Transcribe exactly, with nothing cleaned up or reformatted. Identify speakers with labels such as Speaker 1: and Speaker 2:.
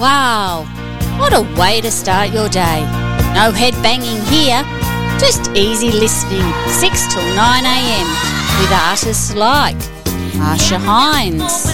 Speaker 1: Wow, what a way to start your day. No head banging here, just easy listening, six till nine a m with artists like Marsha Hines,